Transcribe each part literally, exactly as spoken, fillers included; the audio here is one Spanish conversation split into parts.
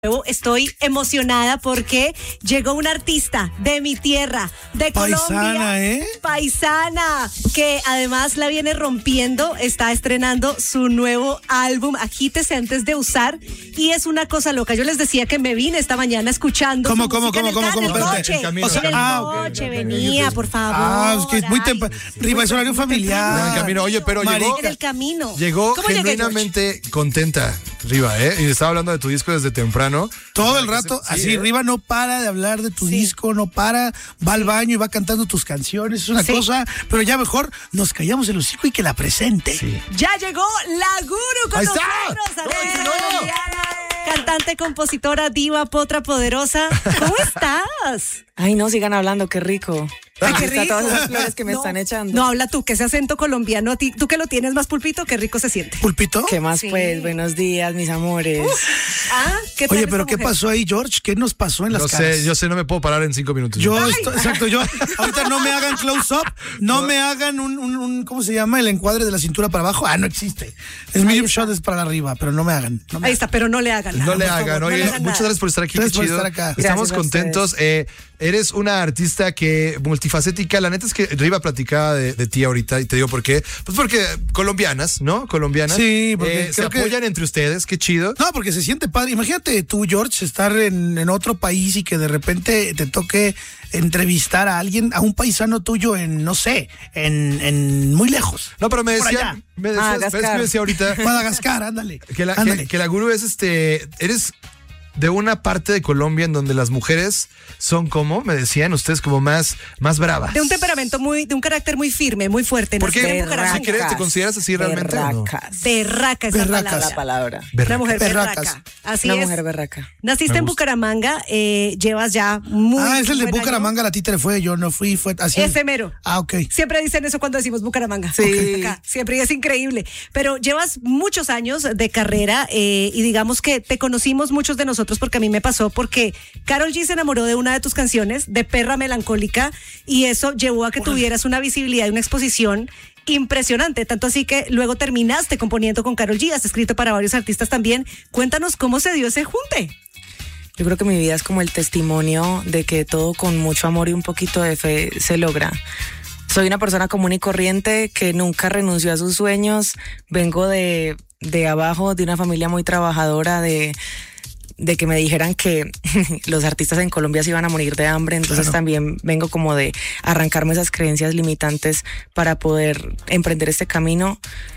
Estoy emocionada porque llegó un artista de mi tierra, de Paisana, Colombia, ¿eh? paisana, que además la viene rompiendo, está estrenando su nuevo álbum, Agítese antes de usar, y es una cosa loca. Yo les decía que me vine esta mañana escuchando ¿Cómo, su cómo, música cómo, en el cómo, carro, cómo? en el coche, En el camino. o sea, en el Ah, coche, ok, venía, por favor. Ah, es que es muy Ay, temprano. Riva, es horario familiar. En el camino. Oye, pero Marica. llegó, en el camino. llegó ¿Cómo llegué, genuinamente contenta, Riva, ¿eh? Y estaba hablando de tu disco desde temprano. Todo el rato, Sí, así, ¿eh? Riva no para de hablar de tu Sí. disco, no para, va al baño y va cantando tus canciones, es una Sí. cosa, pero ya mejor nos callamos el hocico y que la presente. Sí. Ya llegó la Guru con Ahí está. nosotros, ¡No, artista no! colombiana, cantante, compositora, diva, potra poderosa. ¿Cómo estás? Ay, no, sigan hablando, qué rico. Ay, Me qué gusta rico. todas las flores que me No, están echando. No, habla tú, que ese acento colombiano, a ti, tú que lo tienes más pulpito, qué rico se siente. ¿Pulpito? ¿Qué más Sí. pues? Buenos días, mis amores. Ah, ¿qué tal Oye, esta pero ¿qué mujer? pasó ahí, George? ¿Qué nos pasó en las Yo caras? sé, yo sé, no me puedo parar en cinco minutos. Yo estoy, exacto, yo, ahorita no me hagan close up, no, me hagan un, un, un, ¿cómo se llama? El encuadre de la cintura para abajo. Ah, no existe. El medium shot es para arriba, pero no me hagan. No me Ahí hagan. está, pero no le hagan nada. No le por favor, hagan, no oye, le hagan muchas nada. gracias por estar aquí, Gracias qué por chido. estar acá. Estamos Gracias a contentos. Eh, eres una artista que multifacética. La neta es que Riva platicaba de, de ti ahorita y te digo por qué. Pues porque colombianas, ¿no? Colombianas. Sí, porque eh, se creo que- apoyan entre ustedes, qué chido. No, porque se siente padre. Imagínate tú, George, estar en, en otro país y que de repente te toque entrevistar a alguien, a un paisano tuyo en, no sé, en, en muy lejos. No, pero me Por decía, allá. me decías, Madagascar. ¿ves que me decía ahorita Madagascar, ándale. que la, ándale. que, que la gurú es este, eres de una parte de Colombia en donde las mujeres son como, me decían ustedes, como más, más bravas. De un temperamento muy, de un carácter muy firme, muy fuerte. ¿Por nacido qué? en Bucaramanga. ¿Sí crees? ¿Te consideras así realmente o no? Berracas. Berraca esa Berracas. palabra. La palabra. Una Berraca. mujer Berracas. berraca. Así Una es. mujer berraca. Naciste Me en gusta. Bucaramanga, eh, llevas ya muy Ah, es el de buen año. Bucaramanga, la títere fue, yo no fui, fue así. Ese mero. Ah, ok. Siempre dicen eso cuando decimos Bucaramanga. Sí. Acá, siempre, y es increíble. Pero llevas muchos años de carrera eh, y digamos que te conocimos muchos de nosotros porque a mí me pasó porque Karol G se enamoró de una de tus canciones, de Perra Melancólica, y eso llevó a que tuvieras una visibilidad y una exposición impresionante, tanto así que luego terminaste componiendo con Karol G, has escrito para varios artistas también. Cuéntanos cómo se dio ese junte. Yo creo que mi vida es como el testimonio de que todo con mucho amor y un poquito de fe se logra. Soy una persona común y corriente que nunca renunció a sus sueños. Vengo de, de abajo, de una familia muy trabajadora, de, de que me dijeran que los artistas en Colombia se iban a morir de hambre. Entonces Claro. también vengo como de arrancarme esas creencias limitantes para poder emprender este camino.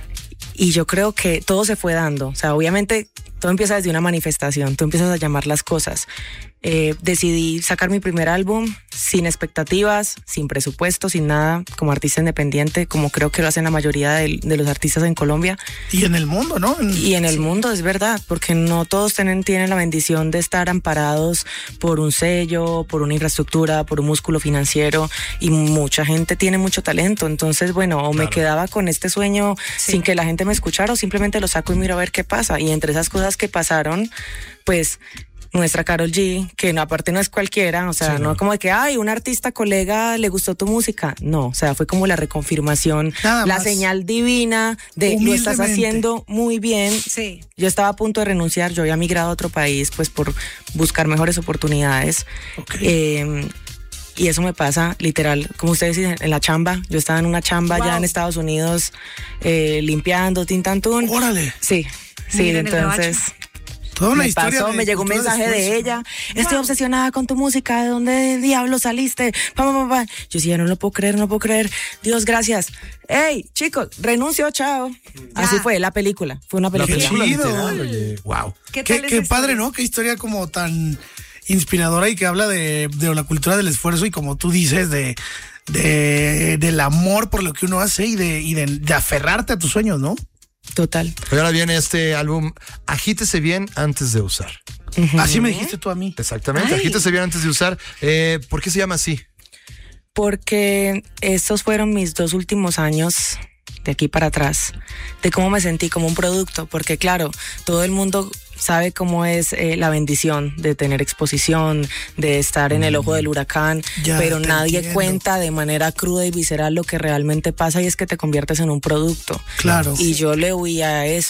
Y yo creo que todo se fue dando. O sea, obviamente todo empieza desde una manifestación. Tú empiezas a llamar las cosas. Eh, decidí sacar mi primer álbum sin expectativas, sin presupuesto, sin nada, como artista independiente, como creo que lo hacen la mayoría de, de los artistas en Colombia. Y en el mundo, ¿no? En- Y en el mundo, es verdad, porque no todos tienen, tienen la bendición de estar amparados por un sello, por una infraestructura, por un músculo financiero, y mucha gente tiene mucho talento. Entonces, bueno, o me quedaba con este sueño Sí. sin que la gente me escuchara, o simplemente lo saco y miro a ver qué pasa. Y entre esas cosas que pasaron, pues nuestra Karol G, que no, aparte no es cualquiera, o sea, Sí, no no. como de que, ay, un artista colega le gustó tu música. No, o sea, fue como la reconfirmación, Nada la más. señal divina de lo estás Humildemente. haciendo muy bien. Sí. Yo estaba a punto de renunciar, yo había migrado a otro país pues por buscar mejores oportunidades. Ok. Eh, y eso me pasa literal, como ustedes dicen, en la chamba. Yo estaba en una chamba Wow. ya en Estados Unidos, eh, limpiando, tintantún. Órale, Sí, sí, Miren el entonces toda una me historia. pasó, de me llegó un cultura mensaje de, esfuerzo. ella. Estoy Wow. obsesionada con tu música, ¿de dónde diablo saliste? Pa, pa, pa, pa. Yo decía, no lo puedo creer, no lo puedo creer. Dios, gracias. Hey, chicos, renuncio, chao. Así fue, la película. Fue una La película. película chido. literal, oye, wow. ¿Qué Qué, tal qué esa padre, historia? ¿no? Qué historia como tan inspiradora y que habla de, de la cultura del esfuerzo y como tú dices, de, de del amor por lo que uno hace y de, y de, de aferrarte a tus sueños, ¿no? Total. Y ahora viene este álbum, Agítese bien antes de usar. Así me dijiste tú a mí. Exactamente, Ay. agítese bien antes de usar. Eh, ¿Por qué se llama así? Porque estos fueron mis dos últimos años de aquí para atrás, de cómo me sentí como un producto, porque claro, todo el mundo sabe cómo es eh, la bendición de tener exposición, de estar en el ojo del huracán, Ya, pero te nadie entiendo. cuenta de manera cruda y visceral lo que realmente pasa, y es que te conviertes en un producto. Claro. Y yo le huía a eso.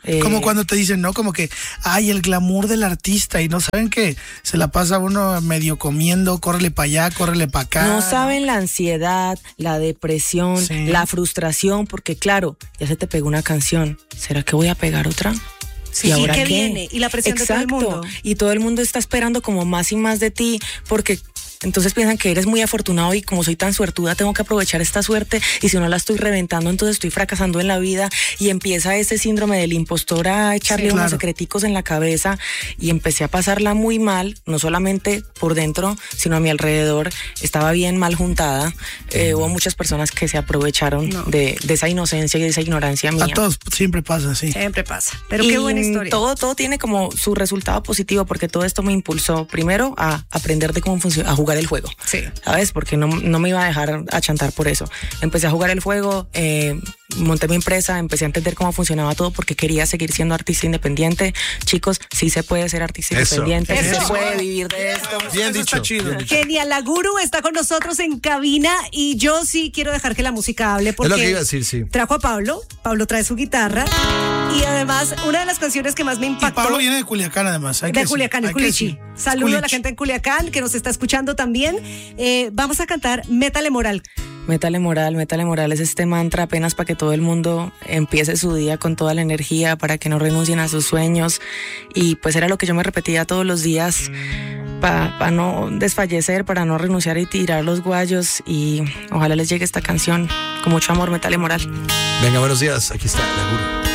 Eh, Como cuando te dicen, ¿no? Como que, ay, el glamour del artista y no saben que se la pasa uno medio comiendo, córrele para allá, córrele para acá. No saben la ansiedad, la depresión, Sí. la frustración, porque claro, ya se te pegó una canción. ¿Será que voy a pegar otra? Sí, ¿y qué viene? Y la presión de todo el mundo. Y todo el mundo está esperando como más y más de ti, porque entonces piensan que eres muy afortunado y como soy tan suertuda tengo que aprovechar esta suerte y si no la estoy reventando entonces estoy fracasando en la vida y empieza ese síndrome del impostor a echarle Sí, unos claro. secreticos en la cabeza y empecé a pasarla muy mal, no solamente por dentro sino a mi alrededor, estaba bien mal juntada, eh, hubo muchas personas que se aprovecharon No. de, de esa inocencia y de esa ignorancia mía. A todos siempre pasa, sí. Siempre pasa. Pero Y qué buena historia. Todo, todo tiene como su resultado positivo porque todo esto me impulsó primero a aprender de cómo funciona, a jugar el juego. Sí. ¿Sabes? Porque no, no me iba a dejar achantar por eso. Empecé a jugar el juego, eh, monté mi empresa, empecé a entender cómo funcionaba todo porque quería seguir siendo artista independiente. Chicos, sí se puede ser artista Eso. independiente, sí Eso. se puede vivir de esto. Bien Eso dicho. está chido. bien dicho. Genial, la Guru está con nosotros en cabina y yo sí quiero dejar que la música hable porque Es lo que iba a decir, sí. trajo a Pablo, Pablo trae su guitarra y además una de las canciones que más me Y impactó Pablo viene de Culiacán, además. hay que de decir, Culiacán, hay es que Culichi. decir. Saludo a la Culichi. gente en Culiacán que nos está escuchando también. Eh, vamos a cantar Métale Moral. Métale moral, métale moral es este mantra apenas para que todo el mundo empiece su día con toda la energía, para que no renuncien a sus sueños. Y pues era lo que yo me repetía todos los días para pa no desfallecer, para no renunciar y tirar los guayos. Y ojalá les llegue esta canción con mucho amor, métale moral. Venga, buenos días. Aquí está la Guru.